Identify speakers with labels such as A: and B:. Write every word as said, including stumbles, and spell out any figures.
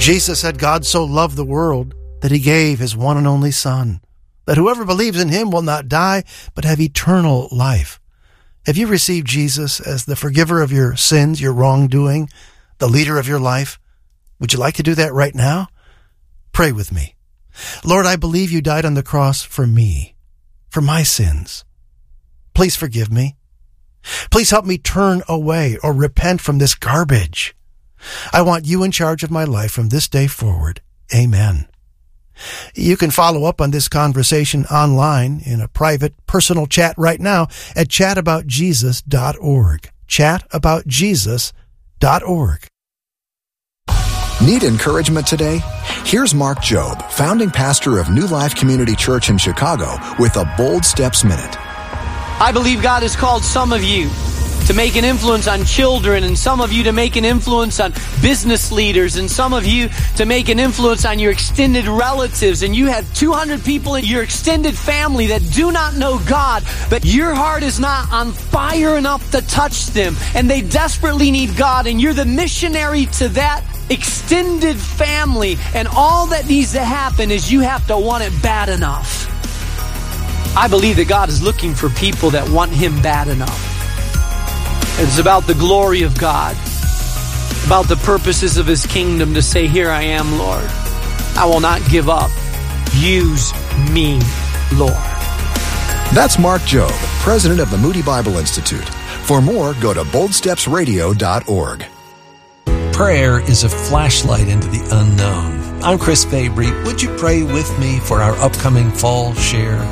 A: Jesus said God so loved the world that he gave his one and only Son, that whoever believes in him will not die, but have eternal life. Have you received Jesus as the forgiver of your sins, your wrongdoing, the leader of your life? Would you like to do that right now? Pray with me. Lord, I believe you died on the cross for me, for my sins. Please forgive me. Please help me turn away or repent from this garbage. I want you in charge of my life from this day forward. Amen. You can follow up on this conversation online in a private, personal chat right now at chat about jesus dot org. chat about jesus dot org.
B: Need encouragement today? Here's Mark Jobe, founding pastor of New Life Community Church in Chicago, with a Bold Steps Minute.
C: I believe God has called some of you to make an influence on children, and some of you to make an influence on business leaders, and some of you to make an influence on your extended relatives. And you have two hundred people in your extended family that do not know God, but your heart is not on fire enough to touch them, and they desperately need God, and you're the missionary to that extended family, and all that needs to happen is you have to want it bad enough. I believe that God is looking for people that want him bad enough. It's about the glory of God, about the purposes of his kingdom, to say, here I am, Lord. I will not give up. Use me, Lord.
B: That's Mark Jobe, president of the Moody Bible Institute. For more, go to bold steps radio dot org.
D: Prayer is a flashlight into the unknown. I'm Chris Fabry. Would you pray with me for our upcoming Fall Share?